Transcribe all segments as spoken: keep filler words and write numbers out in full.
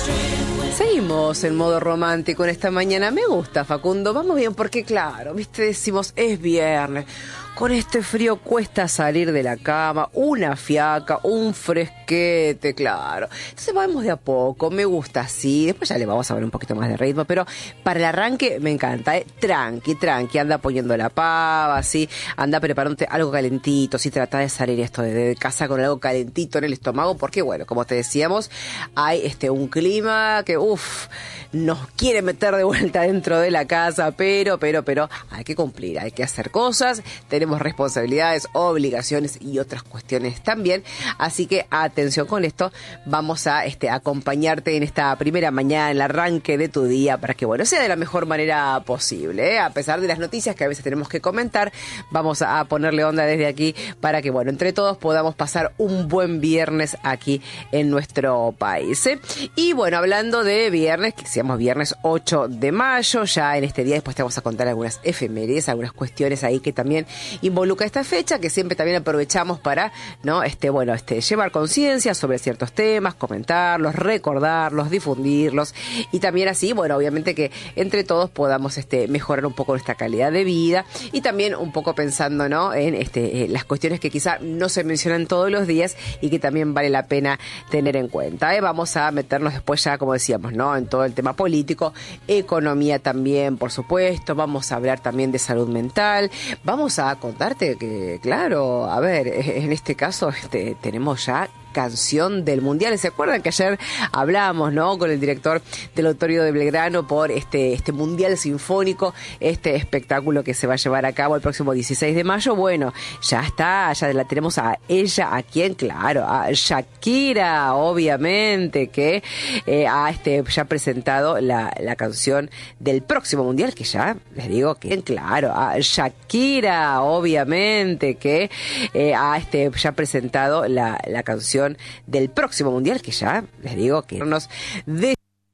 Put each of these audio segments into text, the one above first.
Seguimos en modo romántico en esta mañana. Me gusta, Facundo. Vamos bien porque, claro, viste, decimos, es viernes. Con este frío cuesta salir de la cama, una fiaca, un fresquete, claro. Entonces vamos de a poco, me gusta así. Después ya le vamos a ver un poquito más de ritmo, pero para el arranque me encanta, ¿eh? Tranqui, tranqui, anda poniendo la pava, así, anda preparándote algo calentito, si trata de salir esto de, de casa con algo calentito en el estómago, porque bueno, como te decíamos, hay este un clima que, uff, nos quiere meter de vuelta dentro de la casa, pero, pero, pero, hay que cumplir, hay que hacer cosas, tenemos responsabilidades, obligaciones y otras cuestiones también, así que atención con esto, vamos a este, acompañarte en esta primera mañana, en el arranque de tu día, para que bueno, sea de la mejor manera posible, ¿eh? A pesar de las noticias que a veces tenemos que comentar, vamos a ponerle onda desde aquí, para que bueno, entre todos podamos pasar un buen viernes aquí en nuestro país, ¿eh? Y bueno, hablando de viernes, que seamos viernes ocho de mayo, ya en este día después te vamos a contar algunas efemérides, algunas cuestiones ahí que también involucra esta fecha, que siempre también aprovechamos para, ¿no? Este, bueno, este, llevar conciencia sobre ciertos temas, comentarlos, recordarlos, difundirlos, y también así, bueno, obviamente que entre todos podamos este, mejorar un poco nuestra calidad de vida, y también un poco pensando, ¿no? En este, eh, las cuestiones que quizá no se mencionan todos los días y que también vale la pena tener en cuenta, ¿eh? Vamos a meternos después ya, como decíamos, ¿no? En todo el tema político, economía también, por supuesto, vamos a hablar también de salud mental, vamos a contarte que, claro, a ver, en este caso este, tenemos ya canción del Mundial. ¿Se acuerdan que ayer hablamos, ¿no? Con el director del Auditorio de Belgrano por este, este Mundial Sinfónico, este espectáculo que se va a llevar a cabo el próximo dieciséis de mayo? Bueno, ya está, ya la tenemos a ella, ¿a quién? Claro, a Shakira, obviamente, que eh, ha este, ya presentado la, la canción del próximo Mundial, que ya, les digo que, claro, a Shakira, obviamente, que eh, ha este, ya presentado la, la canción del próximo Mundial, que ya les digo que nos de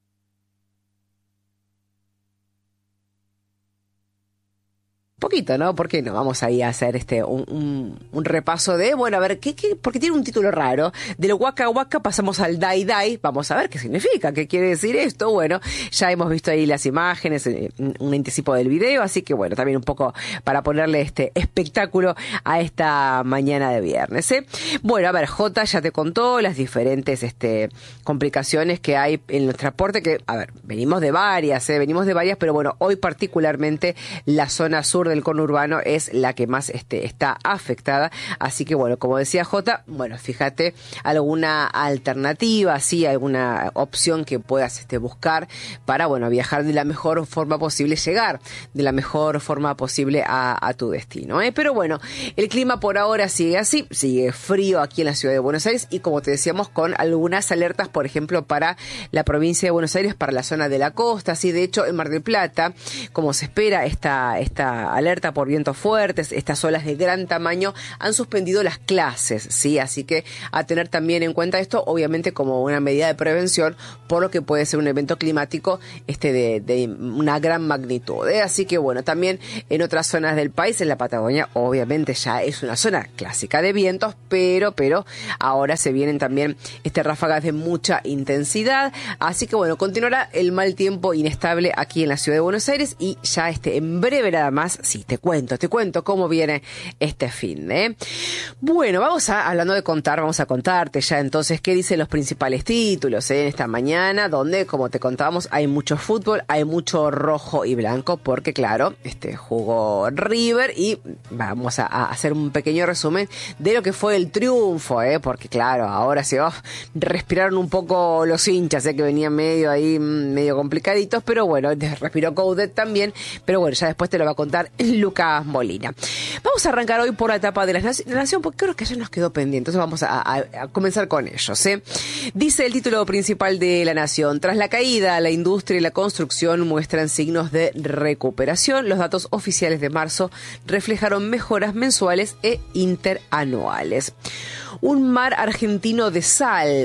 poquito, ¿no? ¿Por qué no? Vamos ahí a hacer este un, un, un repaso de, bueno, a ver, ¿qué, qué? Porque tiene un título raro. Del Waka Waka pasamos al Dai Dai. Vamos a ver qué significa, qué quiere decir esto. Bueno, ya hemos visto ahí las imágenes, un anticipo del video, así que bueno, también un poco para ponerle este espectáculo a esta mañana de viernes, ¿eh? Bueno, a ver, Jota ya te contó las diferentes este complicaciones que hay en el transporte, que, a ver, venimos de varias, ¿eh? Venimos de varias, pero bueno, hoy particularmente la zona sur de del conurbano es la que más este, está afectada, así que bueno, como decía Jota, bueno, fíjate alguna alternativa, sí, alguna opción que puedas este, buscar para, bueno, viajar de la mejor forma posible, llegar de la mejor forma posible a, a tu destino, ¿eh? Pero bueno, el clima por ahora sigue así, sigue frío aquí en la ciudad de Buenos Aires, y como te decíamos, con algunas alertas, por ejemplo, para la provincia de Buenos Aires, para la zona de la costa, sí, de hecho, en Mar del Plata, como se espera esta, esta alerta por vientos fuertes, estas olas de gran tamaño, han suspendido las clases, ¿sí? Así que a tener también en cuenta esto, obviamente como una medida de prevención, por lo que puede ser un evento climático este de, de una gran magnitud, ¿eh? Así que bueno, también en otras zonas del país, en la Patagonia, obviamente ya es una zona clásica de vientos, pero, pero ahora se vienen también este ráfagas de mucha intensidad, así que bueno, continuará el mal tiempo inestable aquí en la ciudad de Buenos Aires, y ya este en breve nada más. Sí, te cuento, te cuento cómo viene este fin, ¿eh? Bueno, vamos a, hablando de contar, vamos a contarte ya entonces qué dicen los principales títulos, ¿eh? En esta mañana, donde, como te contábamos, hay mucho fútbol, hay mucho rojo y blanco, porque claro, este jugó River, y vamos a, a hacer un pequeño resumen de lo que fue el triunfo, ¿eh? Porque claro, ahora se oh, respiraron un poco los hinchas, ¿eh? Que venían medio ahí, medio complicaditos, pero bueno, respiró Coudet también, pero bueno, ya después te lo va a contar Lucas Molina. Vamos a arrancar hoy por la etapa de la Nación, porque creo que ya nos quedó pendiente, entonces vamos a, a, a comenzar con ellos, ¿eh? Dice el título principal de La Nación: tras la caída, la industria y la construcción muestran signos de recuperación. Los datos oficiales de marzo reflejaron mejoras mensuales e interanuales. Un mar argentino de sal.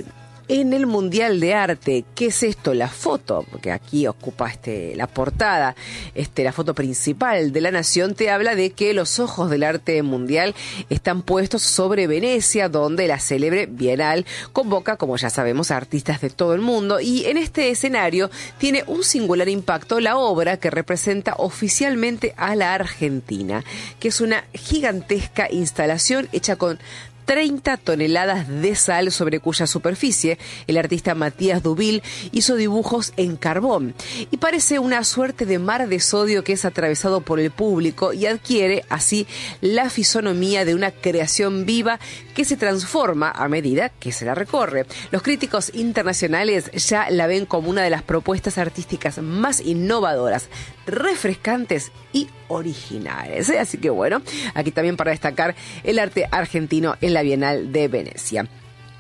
en el Mundial de Arte. ¿Qué es esto? La foto, porque aquí ocupa este, la portada, este, la foto principal de La Nación, te habla de que los ojos del arte mundial están puestos sobre Venecia, donde la célebre Bienal convoca, como ya sabemos, a artistas de todo el mundo, y en este escenario tiene un singular impacto la obra que representa oficialmente a la Argentina, que es una gigantesca instalación hecha con treinta toneladas de sal, sobre cuya superficie el artista Matías Dubil hizo dibujos en carbón. Y parece una suerte de mar de sodio que es atravesado por el público y adquiere así la fisonomía de una creación viva que se transforma a medida que se la recorre. Los críticos internacionales ya la ven como una de las propuestas artísticas más innovadoras, refrescantes y originales, ¿eh? Así que bueno, aquí también para destacar el arte argentino en la Bienal de Venecia.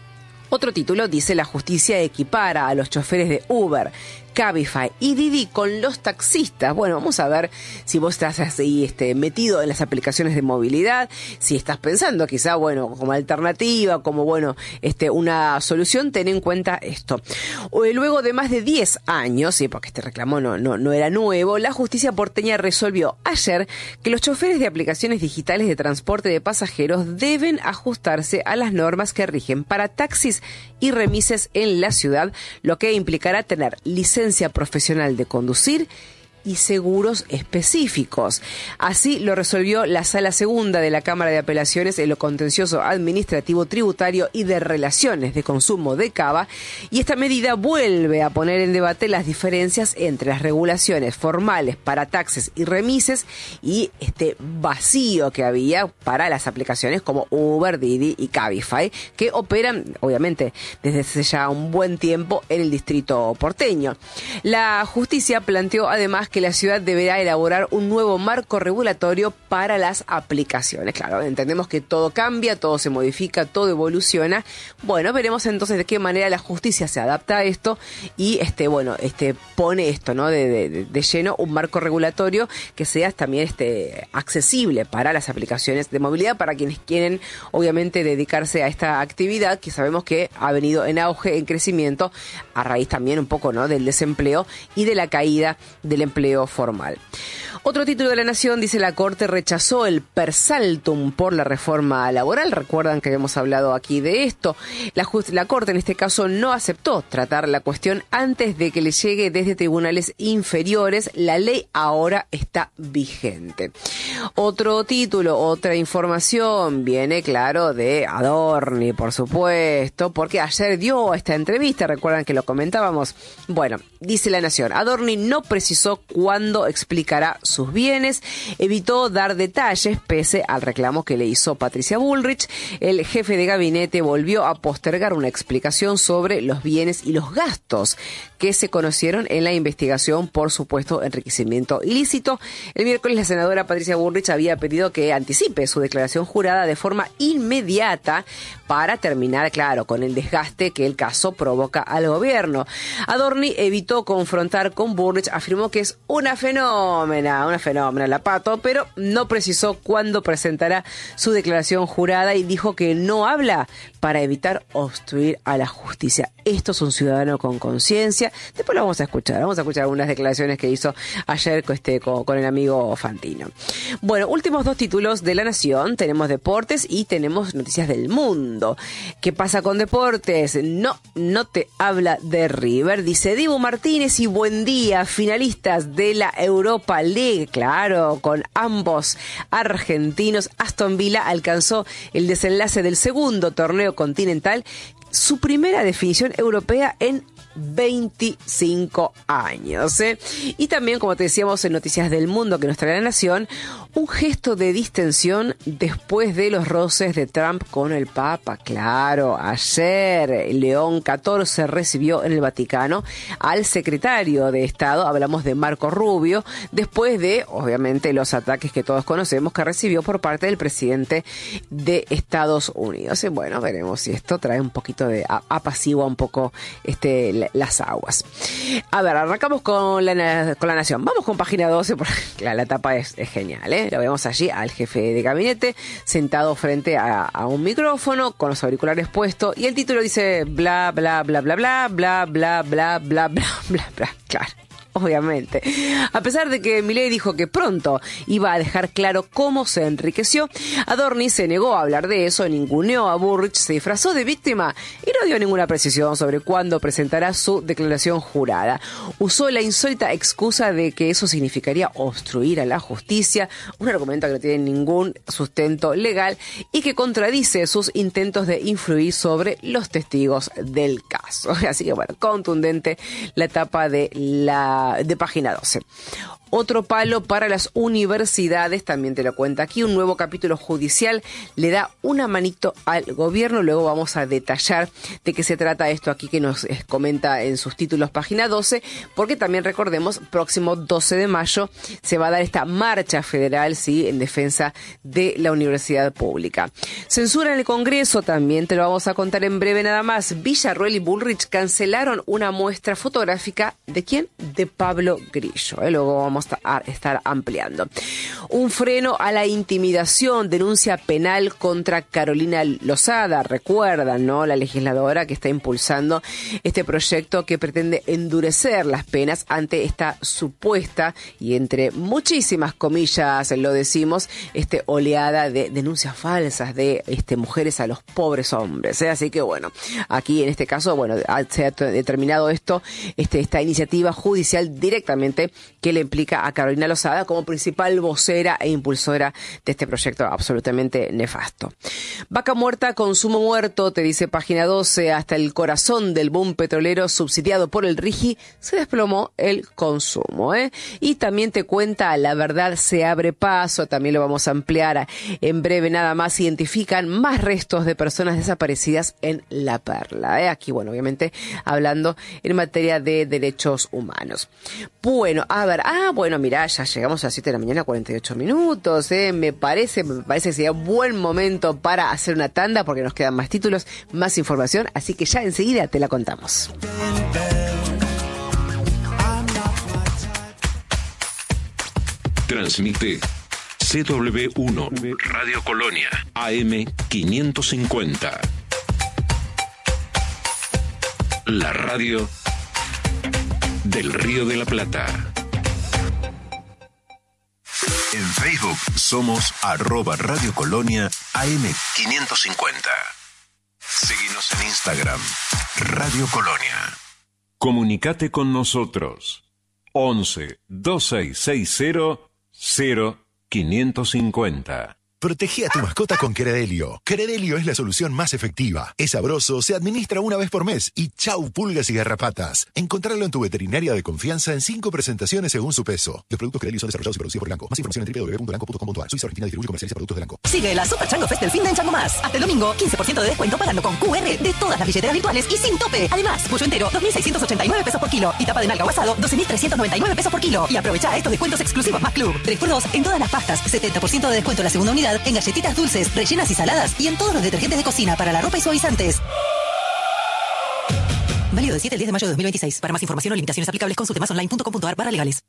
Otro título dice: la justicia equipara a los choferes de Uber, Cabify y Didi con los taxistas. Bueno, vamos a ver si vos estás así este, metido en las aplicaciones de movilidad, si estás pensando quizá, bueno, como alternativa, como, bueno, este, una solución, ten en cuenta esto. Luego de más de diez años, sí, porque este reclamo no, no, no era nuevo, la justicia porteña resolvió ayer que los choferes de aplicaciones digitales de transporte de pasajeros deben ajustarse a las normas que rigen para taxis y remises en la ciudad, lo que implicará tener licencia profesional de conducir y seguros específicos. Así lo resolvió la Sala Segunda de la Cámara de Apelaciones en lo contencioso administrativo, tributario y de relaciones de consumo de Cava, y esta medida vuelve a poner en debate las diferencias entre las regulaciones formales para taxis y remises y este vacío que había para las aplicaciones como Uber, Didi y Cabify, que operan obviamente desde hace ya un buen tiempo en el distrito porteño. La justicia planteó además que la ciudad deberá elaborar un nuevo marco regulatorio para las aplicaciones. Claro, entendemos que todo cambia, todo se modifica, todo evoluciona. Bueno, veremos entonces de qué manera la justicia se adapta a esto y este, bueno, este pone esto, ¿no? De, de, de lleno un marco regulatorio que sea también este accesible para las aplicaciones de movilidad, para quienes quieren obviamente dedicarse a esta actividad que sabemos que ha venido en auge, en crecimiento, a raíz también un poco, ¿no?, del desempleo y de la caída del empleo formal. Otro título de La Nación dice: la Corte rechazó el per saltum por la reforma laboral. Recuerdan que habíamos hablado aquí de esto. La, just- la Corte en este caso no aceptó tratar la cuestión antes de que le llegue desde tribunales inferiores. La ley ahora está vigente. Otro título, otra información, viene claro de Adorni, por supuesto, porque ayer dio esta entrevista, recuerdan que lo comentábamos. Bueno, dice La Nación: Adorni no precisó cuándo explicará sus bienes, evitó dar detalles pese al reclamo que le hizo Patricia Bullrich. El jefe de gabinete volvió a postergar una explicación sobre los bienes y los gastos que se conocieron en la investigación por supuesto enriquecimiento ilícito. El miércoles la senadora Patricia Bullrich había pedido que anticipe su declaración jurada de forma inmediata para terminar, claro, con el desgaste que el caso provoca al gobierno. Adorni evitó confrontar con Bullrich, afirmó que es una fenómena, una fenómena la Pato, pero no precisó cuándo presentará su declaración jurada y dijo que no habla para evitar obstruir a la justicia. Esto es un ciudadano con conciencia. Después lo vamos a escuchar, vamos a escuchar algunas declaraciones que hizo ayer con, este, con, con el amigo Fantino. Bueno, últimos dos títulos de La Nación, tenemos deportes y tenemos noticias del mundo. ¿Qué pasa con deportes? No, no te habla de River, dice Dibu Martínez y Buendía, finalistas de la Europa League, claro, con ambos argentinos. Aston Villa alcanzó el desenlace del segundo torneo continental, su primera definición europea en veinticinco años, ¿eh? Y también, como te decíamos en Noticias del Mundo que nos trae La Nación, un gesto de distensión después de los roces de Trump con el Papa. Claro, ayer León catorce recibió en el Vaticano al secretario de Estado, hablamos de Marco Rubio, después de, obviamente, los ataques que todos conocemos que recibió por parte del presidente de Estados Unidos. Y bueno, veremos si esto trae un poquito de apacigua un poco este las aguas. A ver, arrancamos con la, con la Nación. Vamos con página doce, porque la, la tapa es, es genial, ¿eh? ¿eh? Lo vemos allí al jefe de gabinete sentado frente a, a un micrófono con los auriculares puestos y el título dice bla, bla, bla, bla, bla, bla, bla, bla, bla, bla, bla, bla, claro. Obviamente. A pesar de que Milei dijo que pronto iba a dejar claro cómo se enriqueció, Adorni se negó a hablar de eso, ninguneó a Burrich, se disfrazó de víctima y no dio ninguna precisión sobre cuándo presentará su declaración jurada. Usó la insólita excusa de que eso significaría obstruir a la justicia, un argumento que no tiene ningún sustento legal y que contradice sus intentos de influir sobre los testigos del caso. Así que bueno, contundente la etapa de la de página doce. Otro palo para las universidades, también te lo cuenta aquí, un nuevo capítulo judicial le da una manito al gobierno, luego vamos a detallar de qué se trata esto aquí que nos comenta en sus títulos página doce, porque también recordemos, próximo doce de mayo se va a dar esta marcha federal, sí, en defensa de la universidad pública. Censura en el Congreso, también te lo vamos a contar en breve nada más. Villarruel y Bullrich cancelaron una muestra fotográfica, ¿de quién? De Pablo Grillo, ¿eh? Luego vamos a estar ampliando. Un freno a la intimidación, denuncia penal contra Carolina Lozada. Recuerdan, ¿no? La legisladora que está impulsando este proyecto que pretende endurecer las penas ante esta supuesta, y entre muchísimas comillas lo decimos, este oleada de denuncias falsas de este, mujeres a los pobres hombres, ¿eh? Así que bueno, aquí en este caso, bueno, se ha determinado esto, este, esta iniciativa judicial directamente que le implica a Carolina Lozada como principal vocera e impulsora de este proyecto absolutamente nefasto. Vaca muerta, consumo muerto, te dice página doce, hasta el corazón del boom petrolero subsidiado por el RIGI se desplomó el consumo, ¿eh? Y también te cuenta La Verdad se abre paso, también lo vamos a ampliar en breve nada más, identifican más restos de personas desaparecidas en La Perla, ¿eh? Aquí, bueno, obviamente hablando en materia de derechos humanos. Bueno, a ver, ah, bueno, mirá, ya llegamos a las siete de la mañana, cuarenta y ocho minutos, ¿eh? Me parece, me parece que sería buen momento para hacer una tanda porque nos quedan más títulos, más información, así que ya enseguida te la contamos. Transmite C W uno Radio Colonia A M quinientos cincuenta. La radio del Río de la Plata. En Facebook somos arroba Radio Colonia A M quinientos cincuenta. Seguinos en Instagram, Radio Colonia. Comunicate con nosotros. once, veintiséis sesenta, cero, quinientos cincuenta. Protege a tu mascota con Credelio. Credelio es la solución más efectiva. Es sabroso, se administra una vez por mes y chau pulgas y garrapatas. Encontrarlo en tu veterinaria de confianza en cinco presentaciones según su peso. Los productos Credelio son desarrollados y producidos por Elanco. Más información en doble u doble u doble u punto elanco punto com punto a r. Suiza Argentina distribuye y comercializa productos de Elanco. Sigue la Super Chango Fest del fin de en Chango Más. Hasta el domingo, quince por ciento de descuento pagando con Q R de todas las billeteras virtuales y sin tope. Además, pollo entero, dos mil seiscientos ochenta y nueve pesos por kilo. Y tapa de nalga o asado, doce mil trescientos noventa y nueve pesos por kilo. Y aprovecha estos descuentos exclusivos más club. tres por dos en todas las pastas, setenta por ciento de descuento en la segunda unidad, en galletitas dulces, rellenas y saladas y en todos los detergentes de cocina para la ropa y suavizantes. Válido del siete al diez de mayo de dos mil veintiséis. Para más información o limitaciones aplicables, consulte más online punto com punto a r barra legales.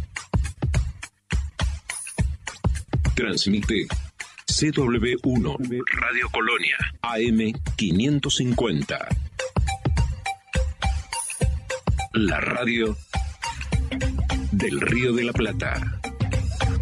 Transmite C W uno Radio Colonia A M quinientos cincuenta. La radio del Río de la Plata.